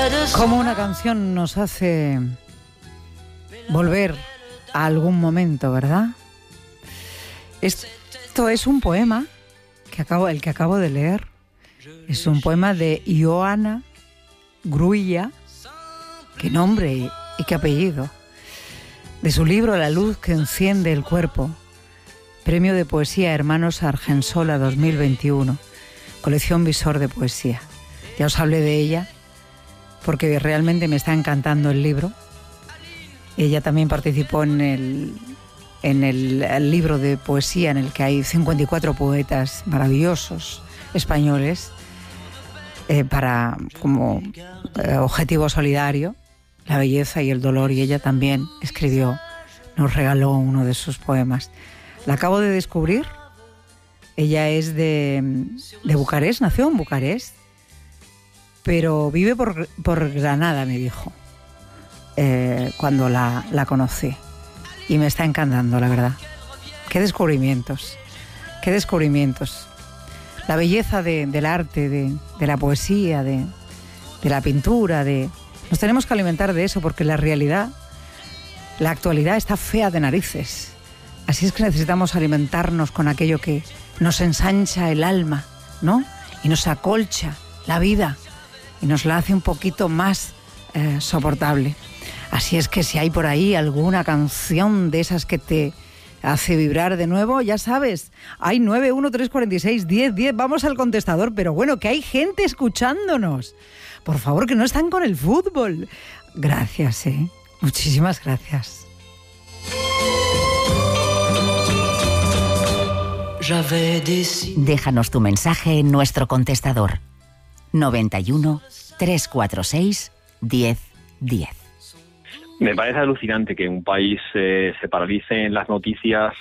Como una canción nos hace volver a algún momento, ¿verdad? Esto es un poema el que acabo de leer. Es un poema de Ioana Grulla, qué nombre y qué apellido, de su libro La luz que enciende el cuerpo, Premio de Poesía Hermanos Argensola 2021, colección Visor de Poesía. Ya os hablé de ella porque realmente me está encantando el libro. Ella también participó en el libro de poesía en el que hay 54 poetas maravillosos españoles para como objetivo solidario, la belleza y el dolor, y ella también nos regaló uno de sus poemas. La acabo de descubrir. Ella es de Bucarest, nació en Bucarest, pero vive por Granada, me dijo, cuando la conocí. Y me está encantando, la verdad. Qué descubrimientos, qué descubrimientos. La belleza del arte, de la poesía, de la pintura, nos tenemos que alimentar de eso, porque la realidad, la actualidad está fea de narices. Así es que necesitamos alimentarnos con aquello que nos ensancha el alma, ¿no? Y nos acolcha la vida y nos la hace un poquito más soportable. Así es que si hay por ahí alguna canción de esas que te hace vibrar de nuevo, ya sabes, hay 913461010, vamos al contestador, pero bueno, que hay gente escuchándonos. Por favor, que no están con el fútbol. Gracias, muchísimas gracias. Déjanos tu mensaje en nuestro contestador 91 346 1010. Me parece alucinante que un país se paralice en las noticias,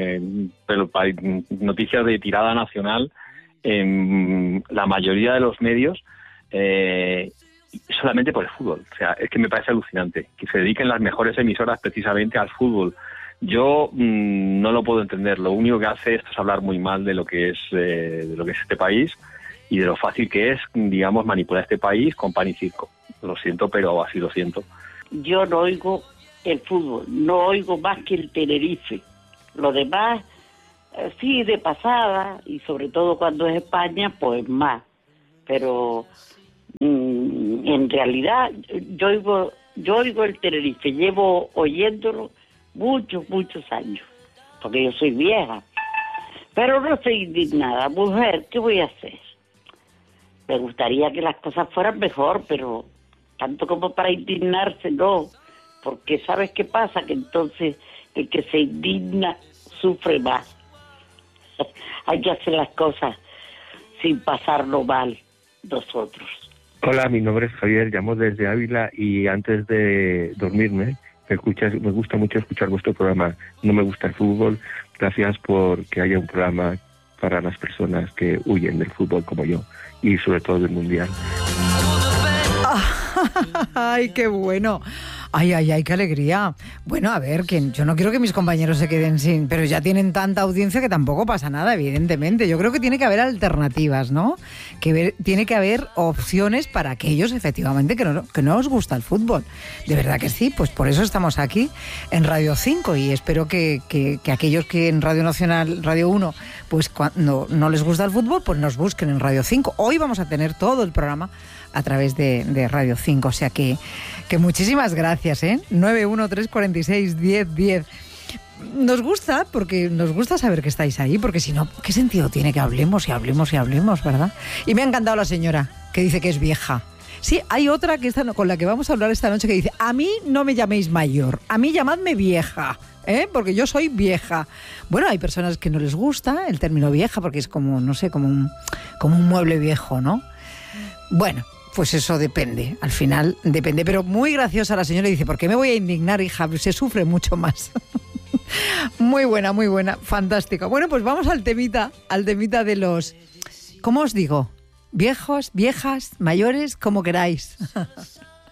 noticias de tirada nacional, en la mayoría de los medios, solamente por el fútbol. O sea, es que me parece alucinante que se dediquen las mejores emisoras precisamente al fútbol. Yo no lo puedo entender. Lo único que hace esto es hablar muy mal de lo que es este país y de lo fácil que es, digamos, manipular este país con pan y circo. Lo siento, pero así lo siento. Yo no oigo el fútbol, no oigo más que el Tenerife. Lo demás, sí, de pasada, y sobre todo cuando es España, pues más. Pero en realidad yo oigo el Tenerife, llevo oyéndolo muchos años, porque yo soy vieja. Pero no estoy indignada. Mujer, ¿qué voy a hacer? Me gustaría que las cosas fueran mejor, pero tanto como para indignarse, no. Porque ¿sabes qué pasa? Que entonces el que se indigna sufre más. Hay que hacer las cosas sin pasarlo mal nosotros. Hola, mi nombre es Javier, llamo desde Ávila y antes de dormirme me gusta mucho escuchar vuestro programa. No me gusta el fútbol. Gracias por que haya un programa para las personas que huyen del fútbol como yo y sobre todo del mundial. ¡Ay, qué bueno! ¡Ay, qué alegría! Bueno, a ver, yo no quiero que mis compañeros se queden sin... Pero ya tienen tanta audiencia que tampoco pasa nada, evidentemente. Yo creo que tiene que haber alternativas, ¿no? Tiene que haber opciones para aquellos, efectivamente, que no os gusta el fútbol. De verdad que sí, pues por eso estamos aquí en Radio 5 y espero que aquellos que en Radio Nacional, Radio 1, pues cuando no les gusta el fútbol, pues nos busquen en Radio 5. Hoy vamos a tener todo el programa a través de Radio 5, o sea que muchísimas gracias, 913461010. Nos gusta, porque nos gusta saber que estáis ahí, porque si no, ¿qué sentido tiene que hablemos, verdad? Y me ha encantado la señora, que dice que es vieja. Sí, hay otra con la que vamos a hablar esta noche que dice, a mí no me llaméis mayor, a mí llamadme vieja, porque yo soy vieja. Bueno, hay personas que no les gusta el término vieja, porque es como, no sé, como un mueble viejo, ¿no? Bueno, pues eso depende, al final depende, pero muy graciosa la señora, dice, ¿por qué me voy a indignar, hija? Se sufre mucho más. Muy buena, fantástica. Bueno, pues vamos al temita de los, ¿cómo os digo? Viejos, viejas, mayores, como queráis.